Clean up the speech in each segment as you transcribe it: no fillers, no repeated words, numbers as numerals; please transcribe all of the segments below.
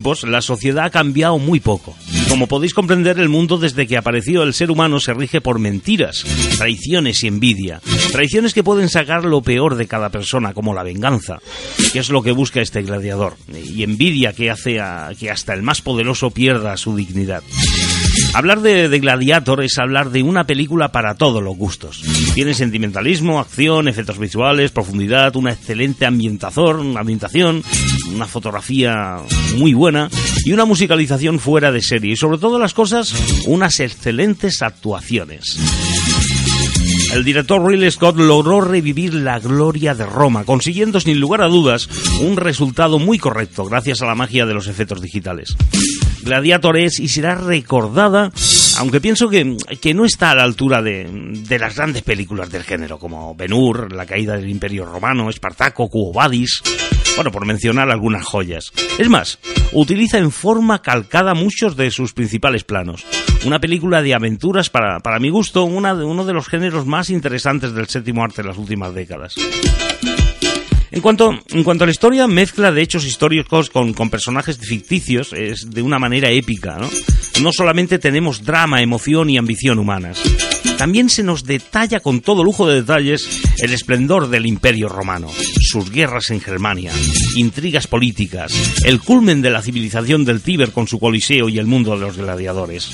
tiempos, la sociedad ha cambiado muy poco. Como podéis comprender, el mundo desde que apareció el ser humano se rige por mentiras, traiciones y envidia. Traiciones que pueden sacar lo peor de cada persona, como la venganza, que es lo que busca este gladiador. Y envidia que hace que hasta el más poderoso pierda su dignidad. Hablar de Gladiator es hablar de una película para todos los gustos. Tiene sentimentalismo, acción, efectos visuales, profundidad, una excelente ambientación, una fotografía muy buena y una musicalización fuera de serie. Y sobre todas las cosas, unas excelentes actuaciones. El director Ridley Scott logró revivir la gloria de Roma, consiguiendo sin lugar a dudas un resultado muy correcto gracias a la magia de los efectos digitales. Gladiator es y será recordada, aunque pienso que no está a la altura de las grandes películas del género, como Ben-Hur, La caída del Imperio Romano, Espartaco, Quo Vadis, bueno, por mencionar algunas joyas. Es más, utiliza en forma calcada muchos de sus principales planos. Una película de aventuras, para mi gusto, uno de los géneros más interesantes del séptimo arte en las últimas décadas. En cuanto a la historia, mezcla de hechos históricos con personajes ficticios es de una manera épica, ¿no? No solamente tenemos drama, emoción y ambición humanas. También se nos detalla con todo lujo de detalles el esplendor del Imperio Romano, sus guerras en Germania, intrigas políticas, el culmen de la civilización del Tíber con su coliseo y el mundo de los gladiadores.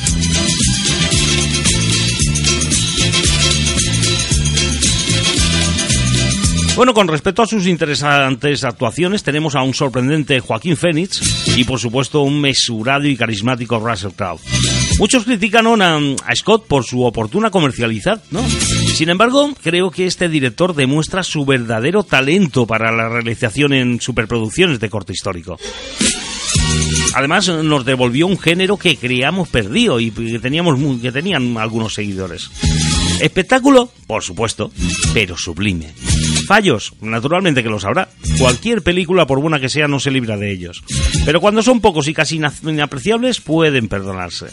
Bueno, con respecto a sus interesantes actuaciones, tenemos a un sorprendente Joaquín Phoenix y, por supuesto, un mesurado y carismático Russell Crowe. Muchos critican a Scott por su oportuna comercialidad, ¿no? Sin embargo, creo que este director demuestra su verdadero talento para la realización en superproducciones de corte histórico. Además, nos devolvió un género que creíamos perdido y que tenían algunos seguidores. Espectáculo, por supuesto, pero sublime. Fallos, naturalmente que los habrá. Cualquier película, por buena que sea, no se libra de ellos. Pero cuando son pocos y casi inapreciables, pueden perdonarse.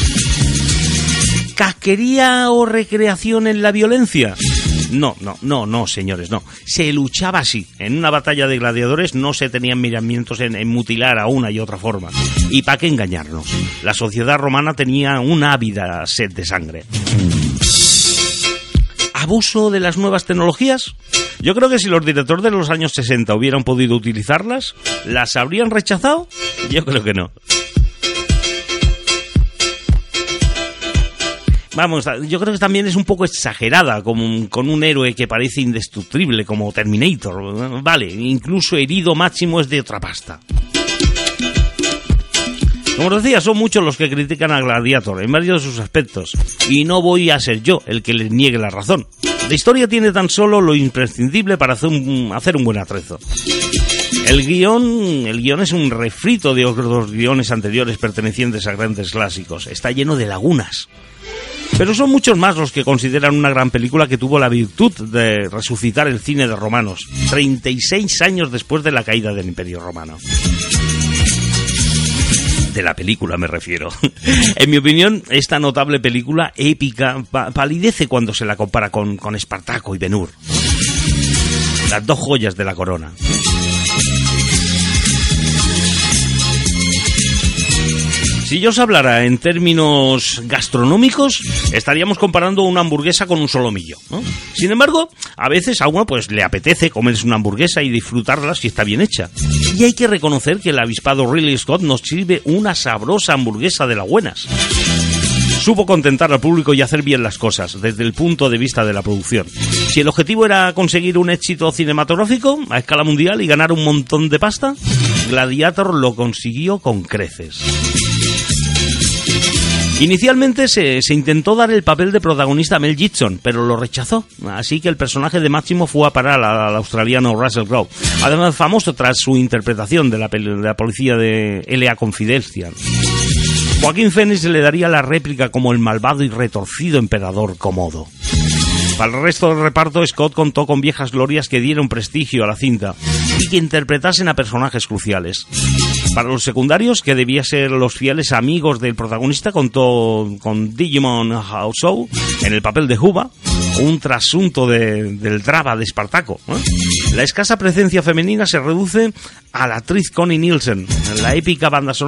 ¿Casquería o recreación en la violencia? No, señores, no. Se luchaba así. En una batalla de gladiadores no se tenían miramientos en mutilar a una y otra forma. ¿Y para qué engañarnos? La sociedad romana tenía una ávida sed de sangre. ¿Abuso de las nuevas tecnologías? Yo creo que si los directores de los años 60 hubieran podido utilizarlas, ¿las habrían rechazado? Yo creo que no. Vamos, yo creo que también es un poco exagerada, con un héroe que parece indestructible, como Terminator. Vale, incluso herido máximo es de otra pasta. Como os decía, son muchos los que critican a Gladiator en varios de sus aspectos, y no voy a ser yo el que les niegue la razón. La historia tiene tan solo lo imprescindible para hacer un buen atrezo. El guión es un refrito de otros guiones anteriores pertenecientes a grandes clásicos. Está lleno de lagunas. Pero son muchos más los que consideran una gran película que tuvo la virtud de resucitar el cine de romanos, 36 años después de la caída del Imperio Romano. De la película me refiero. En mi opinión, esta notable película épica palidece cuando se la compara con Espartaco y Ben-Hur. Las dos joyas de la corona. Si yo os hablara en términos gastronómicos, estaríamos comparando una hamburguesa con un solomillo, ¿no? Sin embargo, a veces a uno pues le apetece comerse una hamburguesa y disfrutarla si está bien hecha. Y hay que reconocer que el avispado Ridley Scott nos sirve una sabrosa hamburguesa de las buenas. Supo contentar al público y hacer bien las cosas, desde el punto de vista de la producción. Si el objetivo era conseguir un éxito cinematográfico a escala mundial y ganar un montón de pasta, Gladiator lo consiguió con creces. Inicialmente se intentó dar el papel de protagonista a Mel Gibson, pero lo rechazó, así que el personaje de Máximo fue a parar al australiano Russell Crowe, además famoso tras su interpretación de la policía de L.A. Confidential. Joaquín Phoenix le daría la réplica como el malvado y retorcido emperador Comodo. Para el resto del reparto, Scott contó con viejas glorias que dieron prestigio a la cinta y que interpretasen a personajes cruciales. Para los secundarios, que debían ser los fieles amigos del protagonista, contó con Digimon Houseau en el papel de Juba, un trasunto del drama de Espartaco. La escasa presencia femenina se reduce a la actriz Connie Nielsen, la épica banda sonora